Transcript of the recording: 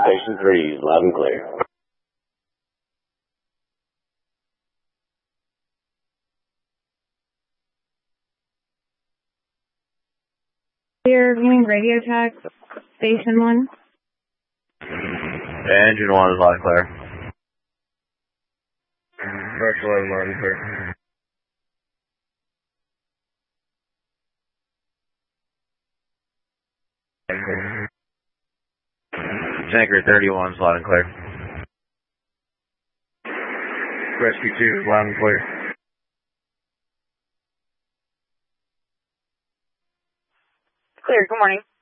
Station 3, loud and clear. Clear, viewing radio tech, Station 1. Engine 1 is loud and clear. Virtual 11, loud and clear. Tanker 31 is loud and clear. Rescue 2 is loud and clear. Clear, good morning.